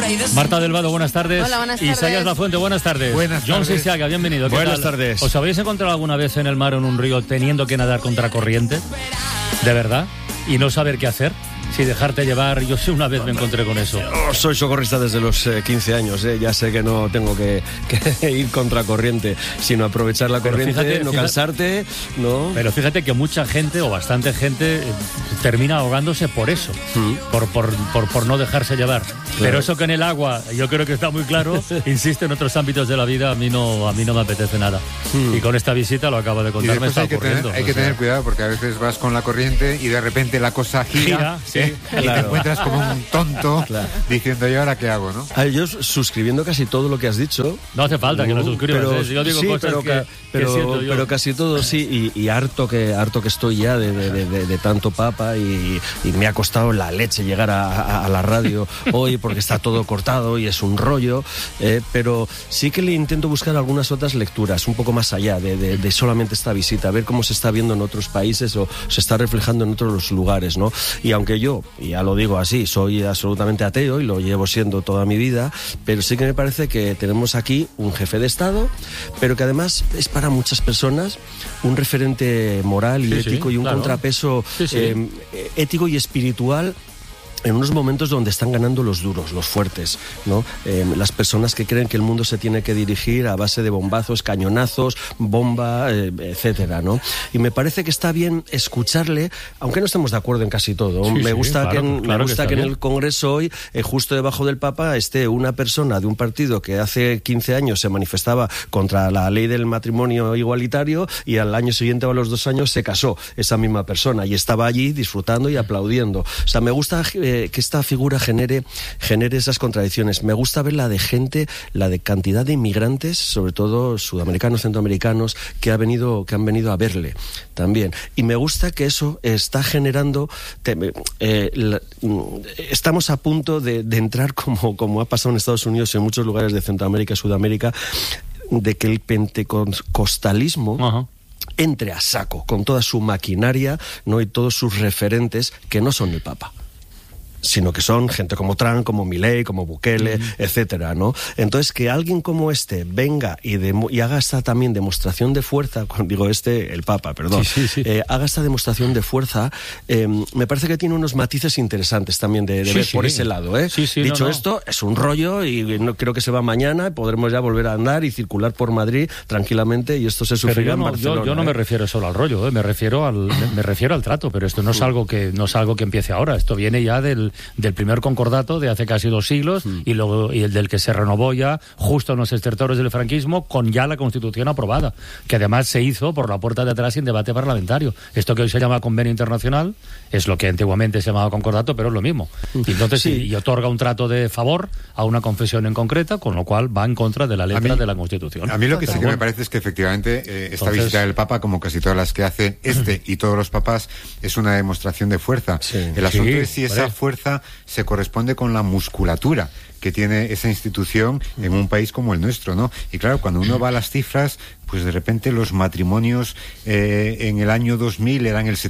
Marta del Vado, buenas tardes. Hola, buenas tardes. Isaías Lafuente, buenas tardes. Buenas John tardes. Sisiaga, bienvenido. Buenas tardes. ¿Os habéis encontrado alguna vez en el mar o en un río teniendo que nadar contra corriente? ¿De verdad? ¿Y no saber qué hacer? Si dejarte llevar, yo sé, una vez me encontré con eso. Soy socorrista desde los 15 años, ya sé que no tengo que ir contra corriente, sino aprovechar la corriente, no cansarte, ¿no? Pero fíjate que mucha gente, o bastante gente, termina ahogándose por eso, por no dejarse llevar. Claro. Pero eso que en el agua, yo creo que está muy claro, insiste en otros ámbitos de la vida, a mí no me apetece nada. Y con esta visita, lo acabo de contar, me está ocurriendo. Hay que tener cuidado, porque a veces vas con la corriente y de repente la cosa gira sí. Y te encuentras como un tonto diciendo, ¿y ahora qué hago, no? Yo suscribiendo casi todo lo que has dicho. No hace falta que lo suscribas, yo digo sí, cosas que siento yo. Pero casi todo sí, y harto que estoy ya de tanto papa, y me ha costado la leche llegar a la radio hoy porque está todo cortado y es un rollo, pero sí que le intento buscar algunas otras lecturas un poco más allá de solamente esta visita, ver cómo se está viendo en otros países o se está reflejando en otros lugares, ¿no? Y aunque yo, y ya lo digo así, soy absolutamente ateo y lo llevo siendo toda mi vida, pero sí que me parece que tenemos aquí un jefe de Estado, pero que además es para muchas personas un referente moral y ético y un contrapeso ético y espiritual en unos momentos donde están ganando los duros, los fuertes, ¿no? Las personas que creen que el mundo se tiene que dirigir a base de bombazos, cañonazos, bomba, etcétera, ¿no? Y me parece que está bien escucharle, aunque no estemos de acuerdo en casi todo. Me gusta que en el Congreso hoy, justo debajo del Papa, esté una persona de un partido que hace 15 años se manifestaba contra la ley del matrimonio igualitario y al año siguiente o a los 2 años se casó esa misma persona y estaba allí disfrutando y aplaudiendo. O sea, me gusta que esta figura genere esas contradicciones. Me gusta ver la de gente, la de cantidad de inmigrantes, sobre todo sudamericanos, centroamericanos, que han venido a verle también. Y me gusta que eso está generando... estamos a punto de entrar, como ha pasado en Estados Unidos y en muchos lugares de Centroamérica y Sudamérica, de que el pentecostalismo entre a saco con toda su maquinaria, ¿no? Y todos sus referentes que no son el Papa, sino que son gente como Trump, como Milei, como Bukele, etcétera, ¿no? Entonces, que alguien como este venga y haga esta también demostración de fuerza, digo el Papa, perdón, haga esta demostración de fuerza, me parece que tiene unos matices interesantes también de ver por ese lado, ¿eh? Dicho esto, es un rollo y no creo que se va mañana, podremos ya volver a andar y circular por Madrid tranquilamente y esto se sufrirá en Barcelona. Yo no me refiero solo al rollo, me refiero al trato, pero esto no es algo que empiece ahora, esto viene ya del primer concordato de hace casi 2 siglos y el del que se renovó ya justo en los estertores del franquismo con ya la Constitución aprobada, que además se hizo por la puerta de atrás sin debate parlamentario. Esto que hoy se llama convenio internacional es lo que antiguamente se llamaba concordato, pero es lo mismo. Y entonces y otorga un trato de favor a una confesión en concreta, con lo cual va en contra de la letra de la Constitución. A mí lo que sí que me parece es que efectivamente esta visita del Papa, como casi todas las que hace y todos los papas, es una demostración de fuerza. El asunto es si esa fuerza se corresponde con la musculatura que tiene esa institución en un país como el nuestro, ¿no? Y claro, cuando uno va a las cifras, pues de repente los matrimonios en el año 2000 eran el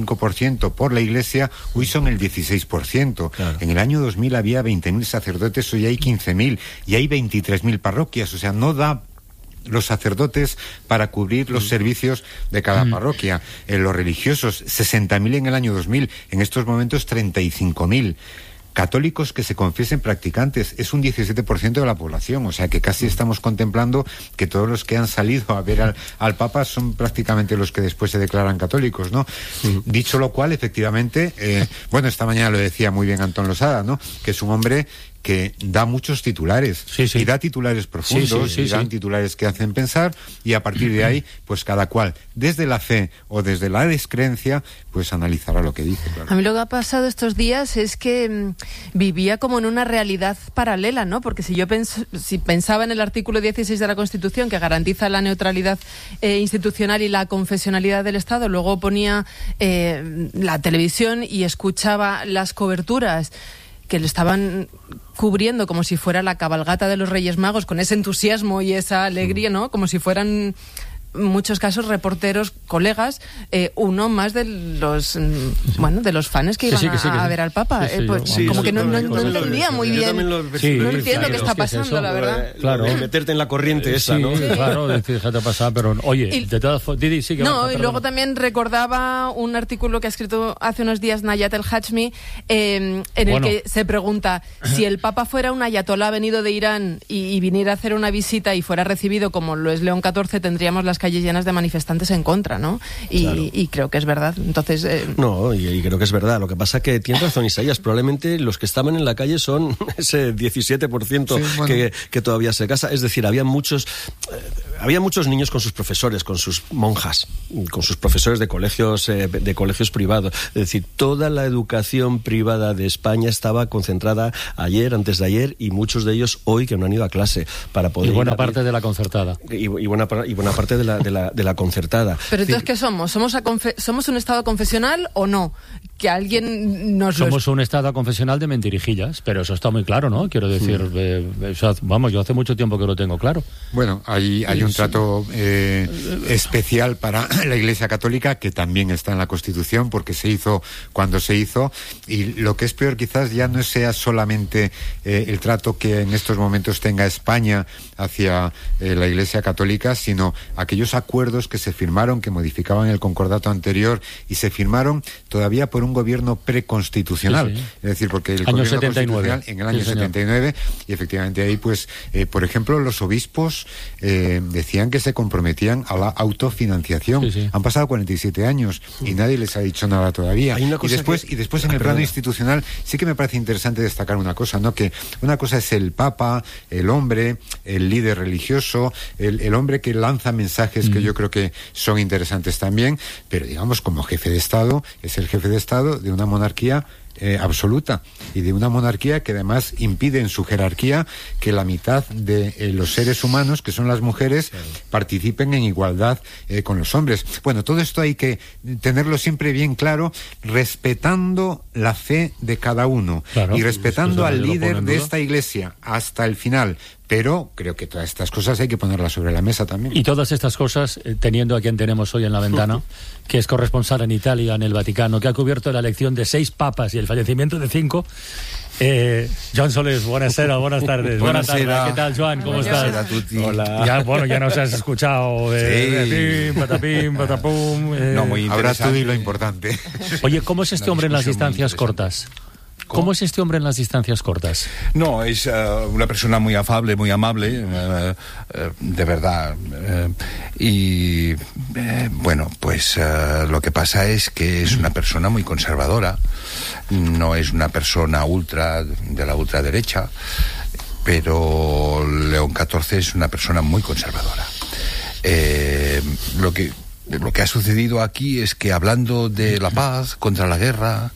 75% por la Iglesia, hoy son el 16%. Claro. En el año 2000 había 20.000 sacerdotes, hoy hay 15.000 y hay 23.000 parroquias, o sea, no da los sacerdotes para cubrir los servicios de cada parroquia. Los religiosos, 60.000 en el año 2000, en estos momentos 35.000. Católicos que se confiesen practicantes, es un 17% de la población, o sea que casi estamos contemplando que todos los que han salido a ver al Papa son prácticamente los que después se declaran católicos, ¿no? Dicho lo cual, efectivamente, esta mañana lo decía muy bien Antón Losada, ¿no? Que es un hombre que da muchos titulares y da titulares profundos y dan titulares que hacen pensar y a partir de ahí pues cada cual desde la fe o desde la descreencia pues analizará lo que dice. Claro. A mí lo que ha pasado estos días es que vivía como en una realidad paralela, ¿no? Porque si pensaba en el artículo 16 de la Constitución que garantiza la neutralidad institucional y la confesionalidad del Estado, luego ponía la televisión y escuchaba las coberturas que le estaban cubriendo como si fuera la cabalgata de los Reyes Magos, con ese entusiasmo y esa alegría, ¿no? Como si fueran muchos casos reporteros, colegas, uno más de los de los fans que iban a ver al Papa. Como que no entendía muy bien. No entiendo qué está pasando, la verdad. Claro, meterte en la corriente esa, ¿no? Claro, déjate pasar, pero oye, de todas formas, Didi, sí que... No, y luego también recordaba un artículo que ha escrito hace unos días Nayat El Hachmi, en el que se pregunta si el Papa fuera un ayatolá venido de Irán y viniera a hacer una visita y fuera recibido como lo es León XIV, tendríamos las calles llenas de manifestantes en contra, ¿no? Y creo que es verdad. Entonces... No, y creo que es verdad. Lo que pasa es que tiene razón Isaías, probablemente los que estaban en la calle son ese 17% que todavía se casa. Es decir, había muchos niños con sus profesores, con sus monjas, con sus profesores de colegios privados. Es decir, toda la educación privada de España estaba concentrada ayer, antes de ayer, y muchos de ellos hoy que no han ido a clase para poder... Y buena parte de la concertada. Y buena parte de la concertada. Pero entonces, ¿qué somos? ¿Somos un Estado confesional o no? Que alguien nos... Somos un Estado confesional de mentirijillas, pero eso está muy claro, ¿no? Quiero decir, yo hace mucho tiempo que lo tengo claro. Bueno, hay un trato especial para la Iglesia Católica, que también está en la Constitución, porque se hizo cuando se hizo, y lo que es peor quizás ya no sea solamente el trato que en estos momentos tenga España hacia la Iglesia Católica, sino aquellos acuerdos que se firmaron, que modificaban el concordato anterior, y se firmaron todavía por un gobierno preconstitucional. Es decir, porque el año gobierno 79. constitucional en el año 79, y efectivamente ahí pues por ejemplo los obispos decían que se comprometían a la autofinanciación. Han pasado 47 años y nadie les ha dicho nada todavía. Y después en el plano institucional sí que me parece interesante destacar una cosa, ¿no? Que una cosa es el Papa, el hombre, el líder religioso, el hombre que lanza mensajes que yo creo que son interesantes también, pero digamos como jefe de Estado, es el jefe de Estado de una monarquía absoluta, y de una monarquía que además impide en su jerarquía que la mitad de los seres humanos, que son las mujeres, participen en igualdad con los hombres. Bueno, todo esto hay que tenerlo siempre bien claro, respetando la fe de cada uno, y respetando al líder de esta iglesia hasta el final. Pero creo que todas estas cosas hay que ponerlas sobre la mesa también. Y todas estas cosas, teniendo a quien tenemos hoy en la ventana, que es corresponsal en Italia, en el Vaticano, que ha cubierto la elección de 6 papas y el fallecimiento de 5. Joan Solés, buenas tardes. Buenas tardes. ¿Qué tal, Joan? ¿Cómo estás? Hola. Ya nos has escuchado. Pim, patapim, patapum. No, muy interesante. Ahora tú di lo importante. Oye, ¿cómo es este hombre en las distancias cortas? ¿Cómo es este hombre en las distancias cortas? No, es una persona muy afable, muy amable, de verdad. Bueno, pues lo que pasa es que es una persona muy conservadora, no es una persona de la ultraderecha, pero León XIV es una persona muy conservadora. Lo que ha sucedido aquí es que, hablando de la paz contra la guerra,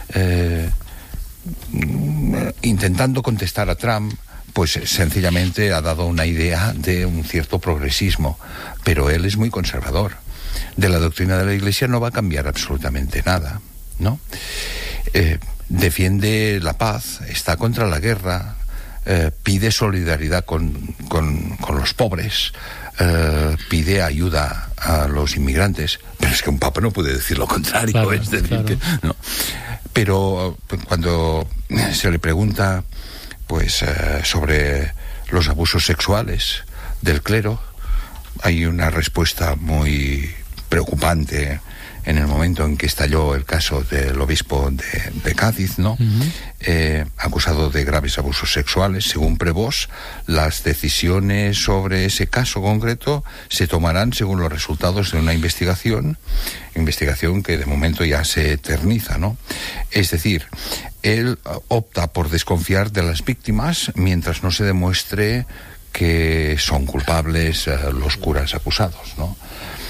intentando contestar a Trump, pues sencillamente ha dado una idea de un cierto progresismo, pero él es muy conservador. De la doctrina de la Iglesia no va a cambiar absolutamente nada, ¿no? Defiende la paz, está contra la guerra, pide solidaridad con los pobres, pide ayuda a los inmigrantes, pero es que un papa no puede decir lo contrario, claro, es decir, claro. ¿No? Pero cuando se le pregunta pues sobre los abusos sexuales del clero, hay una respuesta muy preocupante en el momento en que estalló el caso del obispo de Cádiz, ¿no? Acusado de graves abusos sexuales. Según Prevost, las decisiones sobre ese caso concreto se tomarán según los resultados de una investigación que de momento ya se eterniza, ¿no? Es decir, él opta por desconfiar de las víctimas mientras no se demuestre que son culpables los curas acusados, ¿no?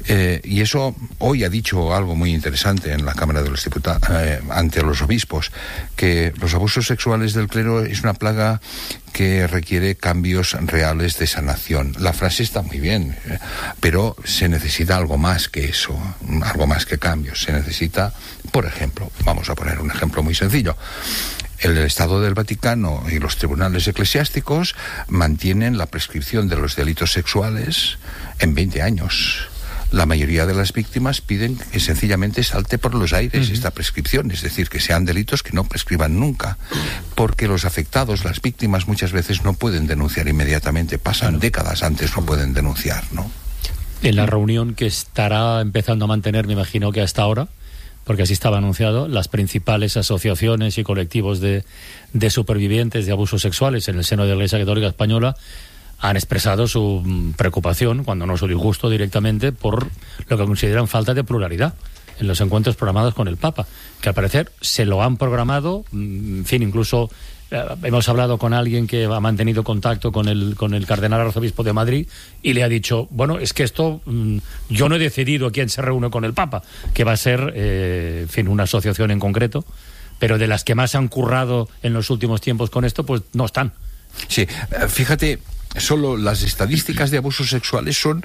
Y eso hoy ha dicho algo muy interesante en la Cámara de los Diputados, ante los obispos, que los abusos sexuales del clero es una plaga que requiere cambios reales de sanación. La frase está muy bien, pero se necesita algo más que eso, algo más que cambios. Se necesita, por ejemplo, vamos a poner un ejemplo muy sencillo. El Estado del Vaticano y los tribunales eclesiásticos mantienen la prescripción de los delitos sexuales en 20 años. La mayoría de las víctimas piden que sencillamente salte por los aires esta prescripción, es decir, que sean delitos que no prescriban nunca, porque los afectados, las víctimas, muchas veces no pueden denunciar inmediatamente, pasan décadas antes, no pueden denunciar, ¿no? En la reunión que estará empezando a mantener, me imagino que hasta ahora, porque así estaba anunciado, las principales asociaciones y colectivos de supervivientes de abusos sexuales en el seno de la Iglesia Católica Española han expresado su preocupación, cuando no su disgusto directamente, por lo que consideran falta de pluralidad en los encuentros programados con el Papa, que al parecer se lo han programado, en fin, incluso hemos hablado con alguien que ha mantenido contacto con el cardenal arzobispo de Madrid y le ha dicho, bueno, es que esto yo no he decidido quién se reúne con el Papa, que va a ser, en fin, una asociación en concreto, pero de las que más han currado en los últimos tiempos con esto, pues no están. Sí, fíjate, solo las estadísticas de abusos sexuales son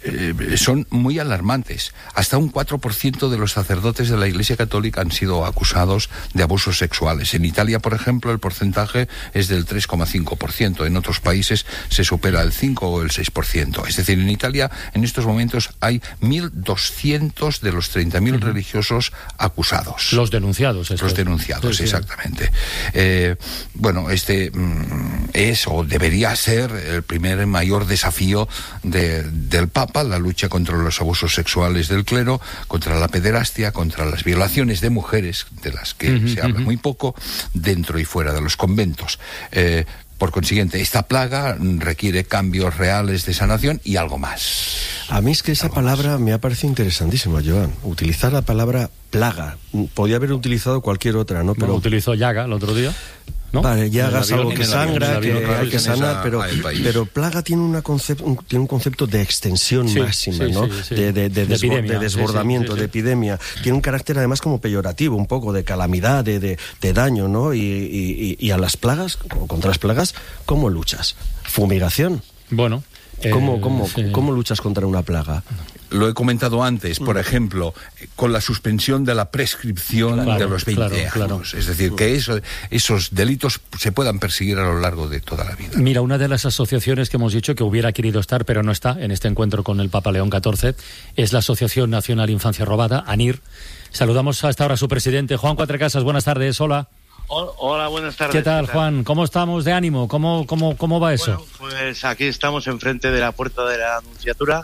muy alarmantes. Hasta un 4% de los sacerdotes de la Iglesia Católica han sido acusados de abusos sexuales. En Italia, por ejemplo, el porcentaje es del 3,5%. En otros países se supera el 5 o el 6%. Es decir, en Italia en estos momentos hay 1.200 de los 30.000 religiosos acusados. Los denunciados. Los denunciados, sí, exactamente. Bueno, este es o debería ser el primer mayor desafío del Papa, la lucha contra los abusos sexuales del clero, contra la pederastia, contra las violaciones de mujeres, de las que se habla muy poco, dentro y fuera de los conventos. Por consiguiente, esta plaga requiere cambios reales de sanación y algo más. A mí es que esa palabra me ha parecido interesantísima, Joan. Utilizar la palabra plaga. Podía haber utilizado cualquier otra, ¿no? Pero utilizó llaga el otro día, ¿no? Vale, llaga es algo que sangra, que hay que sanar, pero plaga tiene un concepto de extensión máxima, ¿no? Sí. De desbordamiento, de epidemia. Tiene un carácter además como peyorativo, un poco de calamidad, de daño, ¿no? Y a las plagas, contra las plagas, ¿cómo luchas? ¿Fumigación? Bueno. ¿Cómo luchas contra una plaga? Lo he comentado antes, por ejemplo, con la suspensión de la prescripción de los 20 años. Claro. Es decir, que esos delitos se puedan perseguir a lo largo de toda la vida. Mira, una de las asociaciones que hemos dicho que hubiera querido estar, pero no está en este encuentro con el Papa León XIV, es la Asociación Nacional Infancia Robada, ANIR. Saludamos hasta ahora a su presidente, Juan Cuatrecasas. Buenas tardes, hola. Hola, buenas tardes. ¿Qué tal, Juan? ¿Cómo estamos de ánimo? ¿Cómo va eso? Bueno, pues aquí estamos enfrente de la puerta de la Anunciatura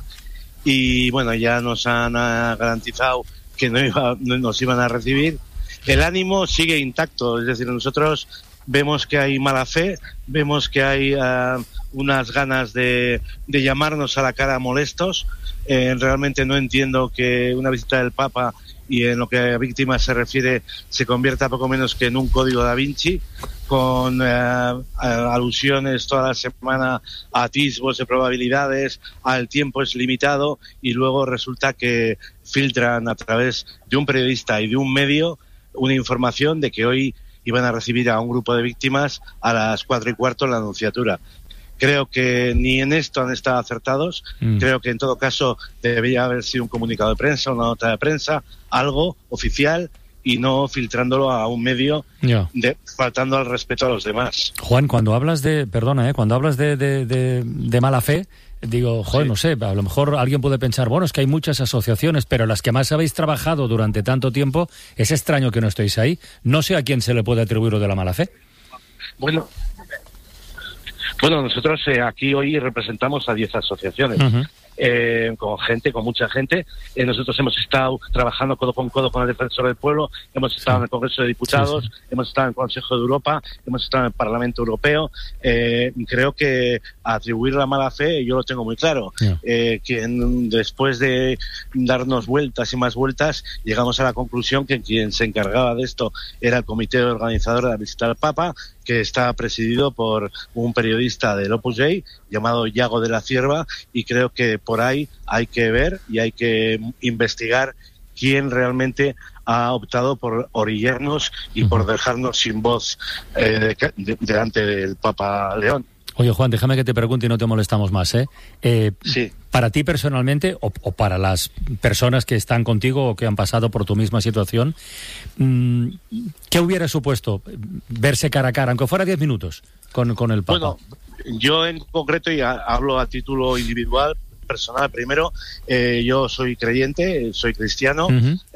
y bueno, ya nos han garantizado que nos iban a recibir. El ánimo sigue intacto, es decir, nosotros vemos que hay mala fe, vemos que hay unas ganas de llamarnos a la cara molestos. Realmente no entiendo que una visita del Papa y en lo que a víctimas se refiere se convierta poco menos que en un código da Vinci, con alusiones toda la semana a atisbos de probabilidades, al tiempo es limitado, y luego resulta que filtran a través de un periodista y de un medio una información de que hoy iban a recibir a un grupo de víctimas a las 4:15 en la Anunciatura. Creo que ni en esto han estado acertados. Creo que en todo caso debería haber sido un comunicado de prensa, una nota de prensa, algo oficial, y no filtrándolo a un medio, faltando al respeto a los demás. Juan, cuando hablas de mala fe, digo, joder, sí. No sé, a lo mejor alguien puede pensar, bueno, es que hay muchas asociaciones, pero las que más habéis trabajado durante tanto tiempo, es extraño que no estéis ahí. No sé a quién se le puede atribuir lo de la mala fe. Bueno, nosotros aquí hoy representamos a 10 asociaciones, con mucha gente. Nosotros hemos estado trabajando codo con el Defensor del Pueblo, hemos estado en el Congreso de Diputados, hemos estado en el Consejo de Europa, hemos estado en el Parlamento Europeo. Creo que atribuir la mala fe, yo lo tengo muy claro, que después de darnos vueltas y más vueltas, llegamos a la conclusión que quien se encargaba de esto era el comité organizador de la visita al Papa, que está presidido por un periodista del Opus Dei llamado Iago de la Cierva, y creo que por ahí hay que ver y hay que investigar quién realmente ha optado por orillarnos y por dejarnos sin voz delante del Papa León. Oye, Juan, déjame que te pregunte y no te molestamos más, Sí. Para ti personalmente, o para las personas que están contigo o que han pasado por tu misma situación, ¿qué hubiera supuesto verse cara a cara, aunque fuera 10 minutos, con el Papa? Bueno, yo en concreto, y hablo a título individual, personal primero, yo soy creyente, soy cristiano.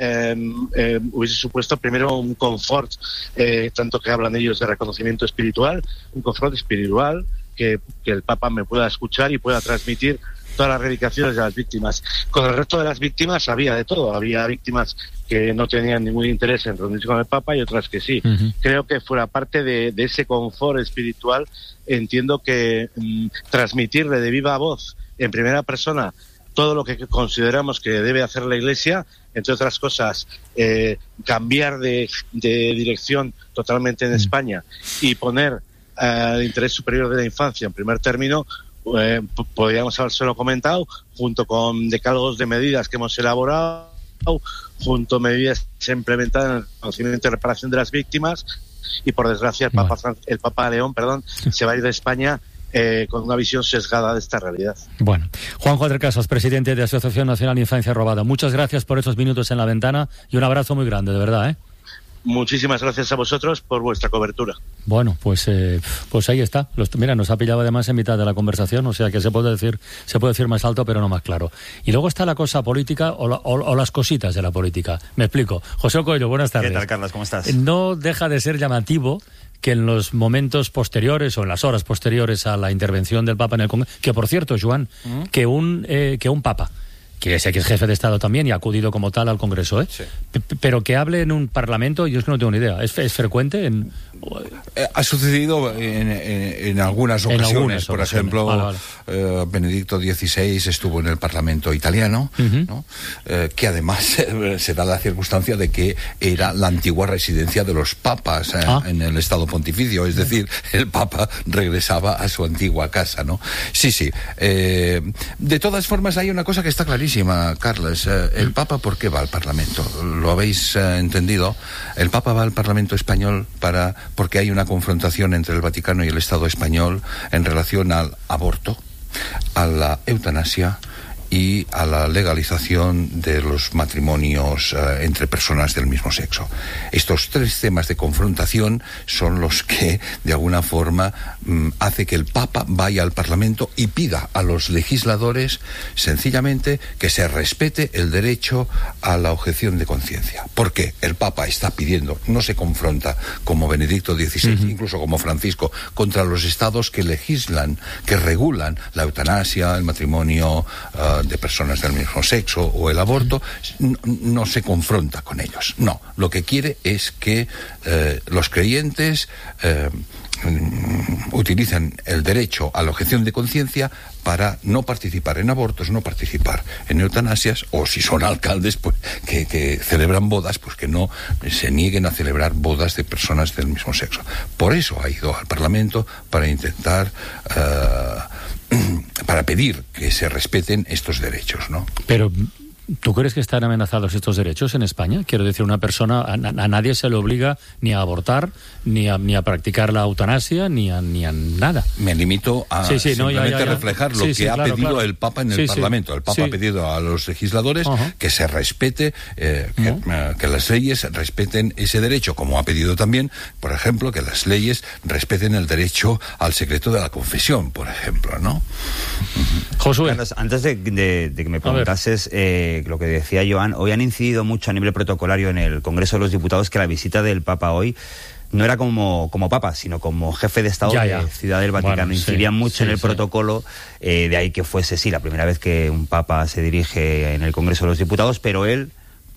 Hubiese supuesto primero un confort, tanto que hablan ellos de reconocimiento espiritual, un confort espiritual, que el Papa me pueda escuchar y pueda transmitir todas las reivindicaciones de las víctimas. Con el resto de las víctimas había de todo, había víctimas que no tenían ningún interés en reunirse con el Papa y otras que sí. Creo que fuera parte de ese confort espiritual, entiendo que transmitirle de viva voz, en primera persona, todo lo que consideramos que debe hacer la Iglesia, entre otras cosas, cambiar de dirección totalmente en España y poner el interés superior de la infancia en primer término, podríamos habérselo comentado, junto con decálogos de medidas que hemos elaborado, junto a medidas implementadas en el conocimiento y reparación de las víctimas, y por desgracia el Papa León se va a ir de España con una visión sesgada de esta realidad. Bueno, Juanjo del Casas, presidente de Asociación Nacional de Infancia Robada, muchas gracias por estos minutos en la ventana y un abrazo muy grande, de verdad, Muchísimas gracias a vosotros por vuestra cobertura. Bueno, pues ahí está. Mira, nos ha pillado además en mitad de la conversación, o sea que se puede decir más alto, pero no más claro. Y luego está la cosa política o las cositas de la política. Me explico. José Coelho, buenas tardes. ¿Qué tal, Carlos? ¿Cómo estás? No deja de ser llamativo que en los momentos posteriores o en las horas posteriores a la intervención del Papa en el Congreso, que por cierto, Joan, que un Papa, que sé que es jefe de Estado también y ha acudido como tal al Congreso, Sí. Pero que hable en un parlamento, yo es que no tengo ni idea. ¿Es frecuente? Ha sucedido en algunas ocasiones. Por ejemplo, vale. Benedicto XVI estuvo en el Parlamento italiano, ¿no? Que además se da la circunstancia de que era la antigua residencia de los papas en el Estado Pontificio, es decir, el Papa regresaba a su antigua casa, ¿no? Sí. De todas formas, hay una cosa que está clarísima, Carlos. El Papa, ¿por qué va al Parlamento? ¿Lo habéis entendido? El Papa va al Parlamento español porque hay una confrontación entre el Vaticano y el Estado español en relación al aborto, a la eutanasia y a la legalización de los matrimonios entre personas del mismo sexo. Estos tres temas de confrontación son los que, de alguna forma, hace que el Papa vaya al Parlamento y pida a los legisladores, sencillamente, que se respete el derecho a la objeción de conciencia. Porque el Papa está pidiendo, no se confronta como Benedicto XVI, incluso como Francisco, contra los estados que legislan, que regulan la eutanasia, el matrimonio de personas del mismo sexo o el aborto. No se confronta con ellos. No, lo que quiere es que los creyentes utilizan el derecho a la objeción de conciencia para no participar en abortos, no participar en eutanasias, o si son alcaldes pues que celebran bodas, pues que no se nieguen a celebrar bodas de personas del mismo sexo. Por eso ha ido al Parlamento, para intentar para pedir que se respeten estos derechos, ¿no? Pero ¿tú crees que están amenazados estos derechos en España? Quiero decir, una persona, a nadie se le obliga ni a abortar, ni a practicar la eutanasia, ni a nada. Me limito a simplemente reflejar lo que ha pedido el Papa en el Parlamento. El Papa ha pedido a los legisladores que se respete, que las leyes respeten ese derecho, como ha pedido también, por ejemplo, que las leyes respeten el derecho al secreto de la confesión, por ejemplo, ¿no? Josué. Antes de que me preguntases lo que decía Joan, hoy han incidido mucho a nivel protocolario en el Congreso de los Diputados que la visita del Papa hoy no era como Papa, sino como jefe de Estado de Ciudad del Vaticano. Bueno, incidían mucho en el protocolo, de ahí que fuese, la primera vez que un Papa se dirige en el Congreso de los Diputados, pero él,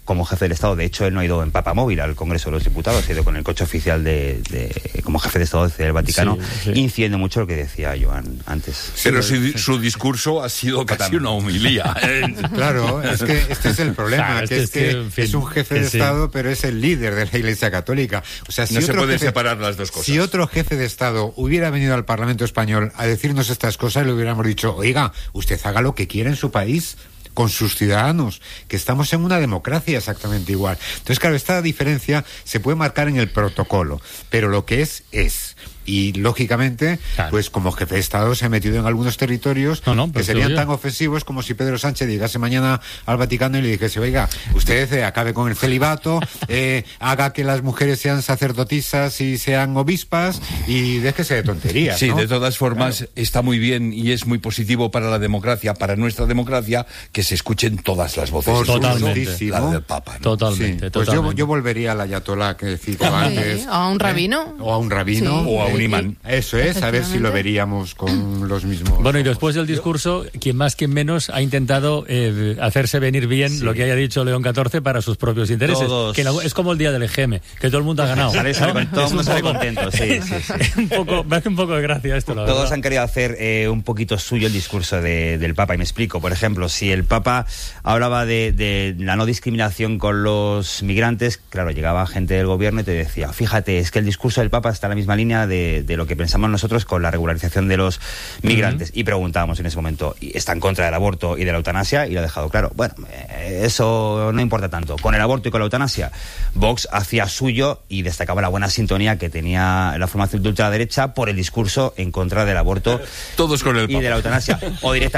como jefe del Estado. De hecho, él no ha ido en papamóvil al Congreso de los Diputados, ha ido con el coche oficial como jefe de Estado del Vaticano, incidiendo mucho lo que decía Joan antes. Pero su discurso ha sido casi una homilía. Claro, es que este es el problema, es un jefe de Estado, pero es el líder de la Iglesia Católica. O sea, si no se puede separar las dos cosas. Si otro jefe de Estado hubiera venido al Parlamento español a decirnos estas cosas, le hubiéramos dicho, oiga, usted haga lo que quiera en su país con sus ciudadanos, que estamos en una democracia exactamente igual. Entonces, claro, esta diferencia se puede marcar en el protocolo, pero lo que es. Y, lógicamente, pues como jefe de Estado se ha metido en algunos territorios que serían tan ofensivos como si Pedro Sánchez llegase mañana al Vaticano y le dijese, oiga, usted acabe con el celibato, haga que las mujeres sean sacerdotisas y sean obispas y déjese de tonterías. Sí, ¿no? de todas formas, está muy bien y es muy positivo para la democracia, para nuestra democracia, que se escuchen todas las voces. Totalmente. La del Papa, ¿no? Totalmente. Sí, pues yo volvería al ayatolá que cito antes. ¿A un rabino? O a un rabino. O a un imán. Eso es, a ver si lo veríamos con los mismos. Bueno, y después del discurso, quien más, quien menos, ha intentado hacerse venir bien lo que haya dicho León XIV para sus propios intereses. Que es como el día del EGM, que todo el mundo ha ganado. Todo el mundo sale contento, sí. Me hace un poco de gracia esto, la verdad. Todos han querido hacer un poquito suyo el discurso del Papa, y me explico. Por ejemplo, si el Papa hablaba de la no discriminación con los migrantes, claro, llegaba gente del gobierno y te decía, fíjate, es que el discurso del Papa está en la misma línea de lo que pensamos nosotros con la regularización de los migrantes. Y preguntábamos en ese momento, ¿está en contra del aborto y de la eutanasia? Y lo ha dejado claro. Bueno, eso no importa tanto. Con el aborto y con la eutanasia, Vox hacía suyo y destacaba la buena sintonía que tenía la formación de ultraderecha por el discurso en contra del aborto todos con el Papa. Y de la eutanasia. O directamente